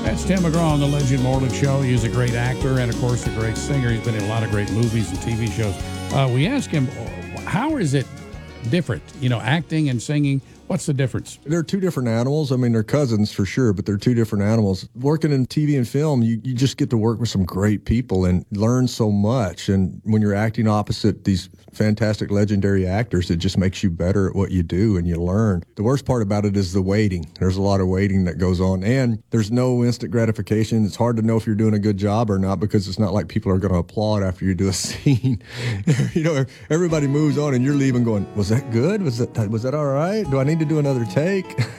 That's Tim McGraw on the Legend Morland Show. He's a great actor and, of course, a great singer. He's been in a lot of great movies and TV shows. We asked him, how is it different? You know, acting and singing, what's the difference? They're two different animals. I mean, they're cousins for sure, but they're two different animals. Working in TV and film, you just get to work with some great people and learn so much. And when you're acting opposite these fantastic, legendary actors, it just makes you better at what you do and you learn. The worst part about it is the waiting. There's a lot of waiting that goes on, and there's no instant gratification. It's hard to know if you're doing a good job or not because it's not like people are going to applaud after you do a scene. You know, everybody moves on and you're leaving going, was that good? Was that all right? Do I need to do another take?